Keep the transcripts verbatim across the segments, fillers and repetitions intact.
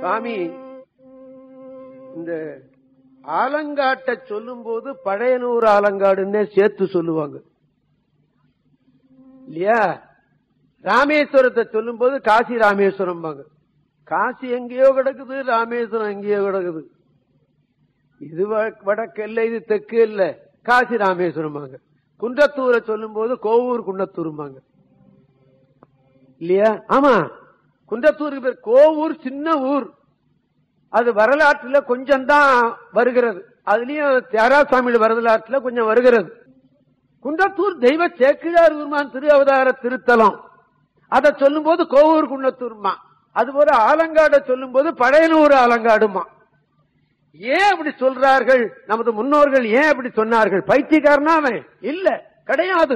சுவாமி இந்த ஆலங்காட்டை சொல்லும் போது பழையனூர் ஆலங்காடுன்னே சேர்த்து சொல்லுவாங்க இல்லையா? ராமேஸ்வரத்தை சொல்லும் போது காசி ராமேஸ்வரம் பாங்க. காசி எங்கேயோ கிடக்குது, ராமேஸ்வரம் எங்கேயோ கிடக்குது. இது வடக்கு இல்ல, இது தெற்கு இல்ல, காசி ராமேஸ்வரம் பாங்க. குன்றத்தூரை சொல்லும் போது கோவூர் குன்னத்தூருமாங்க இல்லையா? ஆமா, குன்றத்தூருக்கு பேர் கோவூர். சின்ன ஊர், அது வரலாற்றுல கொஞ்சம் தான் வருகிறது. அதுலயும் தியாகராஜசாமி வரலாற்றுல கொஞ்சம் வருகிறது. குன்றத்தூர் தெய்வ சேக்கிழார் பெருமான் திரு அவதார திருத்தலம். அதை சொல்லும் போது கோவூர் குன்னத்தூர்மா. அதுபோல ஆலங்காடை சொல்லும் போது பழையனூர் ஆலங்காடுமா. ஏன் அப்படி சொல்றார்கள்? நமது முன்னோர்கள் ஏன் அப்படி சொன்னார்கள்? பைத்தியக்காரனா அவன் இல்ல, கிடையாது.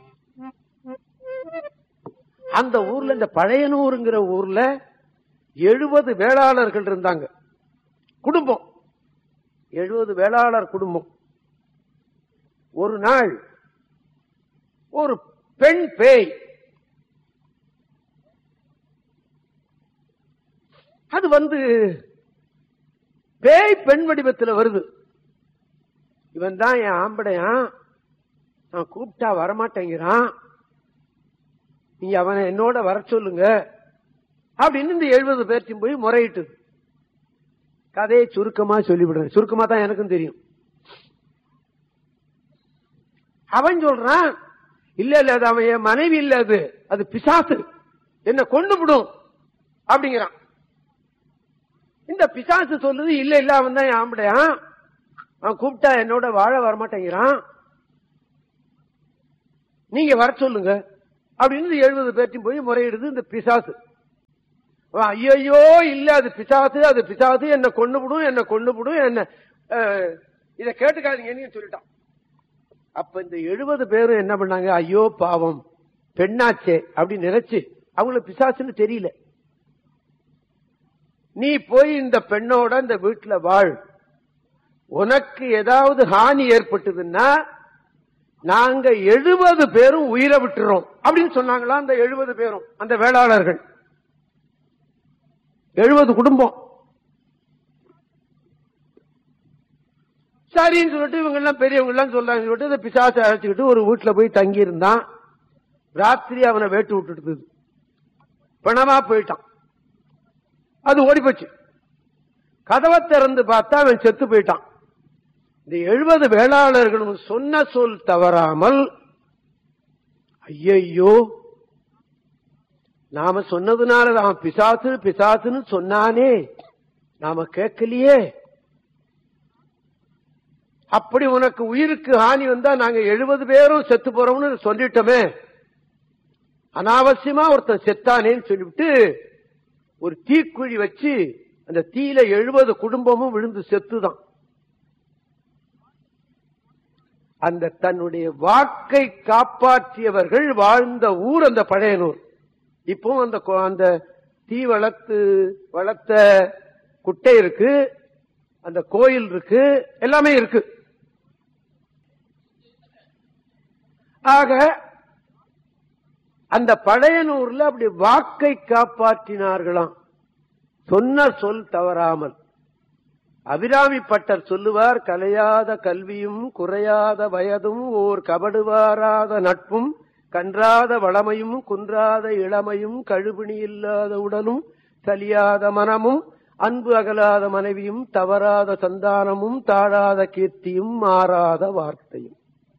அந்த ஊர்ல, இந்த பழையனூருங்கிற ஊர்ல எழுபது வேளாளர்கள் இருந்தாங்க. குடும்பம் எழுபது வேளாளர் குடும்பம். ஒரு நாள் ஒரு பெண் பேய், அது வந்து பேய் பெண் வடிவத்தில் வருது. இவன் தான் என் ஆம்படையான், நான் கூப்பிட்டா வரமாட்டேங்கிறான், நீங்க அவனை என்னோட வர சொல்லுங்க அப்படின்னு இந்த எழுபது பேர்த்தையும் போய் முறையிட்டு கதையை சுருக்கமா சொல்லிவிடுறேன். சுருக்கமா தான் எனக்கும் தெரியும். அவன் சொல்றான், இல்ல இல்ல அது அவன் என் மனைவி இல்ல, அது அது பிசாசு, என்ன கொண்டு விடும் அப்படிங்கிறான். இந்த பிசாசு சொல்லுது, இல்ல இல்ல அவன் தான் என் ஆம்படையான், அவன் கூப்பிட்டா என்னோட வாழ வரமாட்டேங்கிறான், நீங்க வர சொல்லுங்க அப்படின்னு எழுபது பேர்த்தையும் போய் முறையிடுது இந்த பிசாசு. ஐயோ இல்ல அது பிசாசு, அது பிசாசு, என்ன கொண்டு விடும், என்ன கொண்டு விடும், என்ன இத கேட்டுக்காதீங்கன்னு சொல்லிட்டான். அப்ப இந்த எழுபது பேரும் என்ன பண்ணாங்க, ஐயோ பாவம் பெண்ணாச்சே அப்படின்னு நினைச்சு, அவங்களுக்கு பிசாசுன்னு தெரியல, நீ போய் இந்த பெண்ணோட இந்த வீட்டுல வாழ், உனக்கு ஏதாவது ஹானி ஏற்பட்டதுன்னா நாங்க எழுபது பேரும் உயிரை விட்டுறோம் அப்படின்னு சொன்னாங்களா. அந்த எழுபது பேரும், அந்த வேளாளர்கள் எழுபது குடும்பம். சரின்னு சொல்லிட்டு இவங்க எல்லாம் பெரியவங்க எல்லாம் சொல்றாங்க சொல்லிட்டு இந்த பிசாசை அழைச்சுக்கிட்டு ஒரு வீட்டுல போய் தங்கி இருந்தான். ராத்திரி அவனை வேட்டு விட்டுட்டு பணமா போயிட்டான். அது ஓடி போச்சு. கதவை திறந்து பார்த்தா அவன் செத்து போயிட்டான். இந்த எழுபது வேளாளர்களும் சொன்ன சொல் தவறாமல், ஐயோ நாம சொன்னதுனால அவன் பிசாசு பிசாசுன்னு சொன்னானே, நாம கேட்கலையே, அப்படி உனக்கு உயிருக்கு ஹானி வந்தா நாங்க எழுபது பேரும் செத்து போறோம்னு சொல்லிட்டோமே, அனாவசியமா ஒருத்தன் செத்தானேன்னு சொல்லிவிட்டு ஒரு தீக்குழி வச்சு அந்த தீயில எழுபது குடும்பமும் விழுந்து செத்துதான். அந்த தன்னுடைய வாக்கை காப்பாற்றியவர்கள் வாழ்ந்த ஊர் அந்த பழையனூர். இப்போ அந்த அந்த தீ வளர்த்து வளர்த்த குட்டை இருக்கு, அந்த கோயில் இருக்கு, எல்லாமே இருக்கு. ஆக அந்த பழையனூர்ல அப்படி வாக்கை காப்பாற்றினார்களாம், சொன்ன சொல் தவறாமல். அபிராமி பட்டர் சொல்லுவார், கலையாத கல்வியும் குறையாத வயதும் ஓர் கபடுவாராத நட்பும் கன்றாத வளமையும் குன்றாத இளமையும் கழுபிணி இல்லாத உடலும் சலியாத மனமும் அன்பு அகலாத மனைவியும் தவறாத சந்தானமும் தாழாத கீர்த்தியும் மாறாத வார்த்தையும்.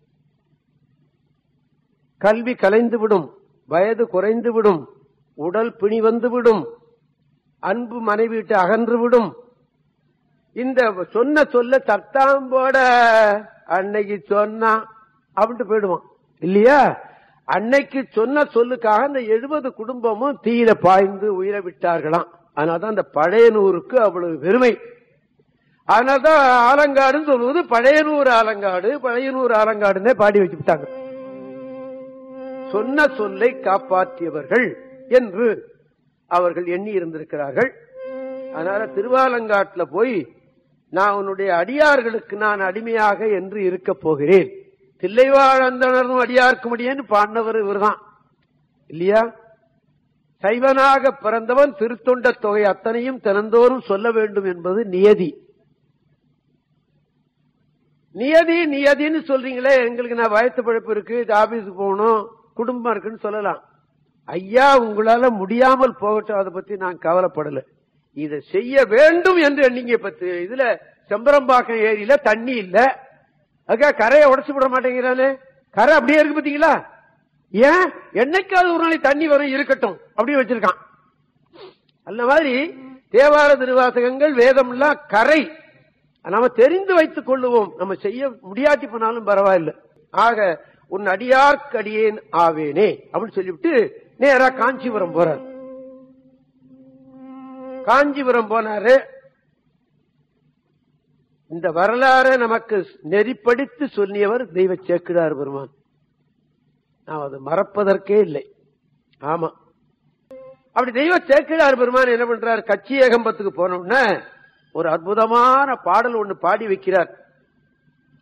கல்வி கலைந்துவிடும், வயது குறைந்துவிடும், உடல் பிணி வந்துவிடும், அன்பு மனைவிட்டு அகன்றுவிடும். இந்த சொன்ன சொல்ல தத்தாம்போட அன்னைக்கு சொன்னா அப்படின்ட்டு போயிடுவான் இல்லையா? அன்னைக்கு சொன்ன சொல்லுக்காக அந்த எழுபது குடும்பமும் தீயில பாய்ந்து உயிரை விட்டார்களாம். அதனால்தான் அந்த பழையனூருக்கு அவ்வளவு பெருமை. அதனால்தான் ஆலங்காடுன்னு சொல்வது பழையனூர் ஆலங்காடு, பழையனூர் ஆலங்காடுன்னே பாடி வச்சு விட்டாங்க. சொன்ன சொல்லை காப்பாற்றியவர்கள் என்று அவர்கள் எண்ணி இருந்திருக்கிறார்கள். அதனால திருவாலங்காட்டுல போய் நான் உன்னுடைய அடியார்களுக்கு நான் அடிமையாக என்று இருக்க போகிறேன், தில்லைவாழந்தனரும் அடியார்க்கு முடியன்னு பாடினவர் இவர் தான் இல்லையா? சைவனாக பிறந்தவன் திருத்தொண்ட தொகை அத்தனையும் தினந்தோறும் சொல்ல வேண்டும் என்பது நியதி. நியதி நியதின்னு சொல்றீங்களே, எங்களுக்கு நான் வயத்து பழப்பு இருக்கு, ஆபீஸுக்கு போகணும், குடும்பம் இருக்குன்னு சொல்லலாம். ஐயா உங்களால முடியாமல் போகட்டும், அதை பத்தி நான் கவலைப்படல. இதை செய்ய வேண்டும் என்று எண்ணிங்க. பத்து இதுல செம்பரம்பாக்கம் ஏரியில தண்ணி இல்ல, அதுக்காக கரையை உடச்சு விட மாட்டேங்கிறானே. கரை அப்படியே இருக்கு பாத்தீங்களா? ஏன் என்னைக்காவது ஒரு நாளைக்கு தண்ணி வரும், இருக்கட்டும் அப்படியே வச்சிருக்கான். அந்த மாதிரி தேவார திருவாசகங்கள் வேதம் எல்லாம் கரை, நம்ம தெரிந்து வைத்துக் கொள்ளுவோம். நம்ம செய்ய முடியாட்டி போனாலும் பரவாயில்லை. ஆக உன் அடியார்க்கடியேன் ஆவேனே அப்படின்னு சொல்லிவிட்டு நேரா காஞ்சிபுரம் போறார். காஞ்சிபுரம் போனாரு. இந்த வரலாறு நமக்கு நெறிப்படுத்தி சொல்லியவர் தெய்வ சேக்கிழார் பெருமான். நாம் அதை மறப்பதற்கே இல்லை. ஆமா, அப்படி தெய்வ சேக்கிழார் பெருமான் என்ன பண்றார், கச்சி ஏகம்பத்துக்கு போனோம்னா ஒரு அற்புதமான பாடல் ஒண்ணு பாடி வைக்கிறார்.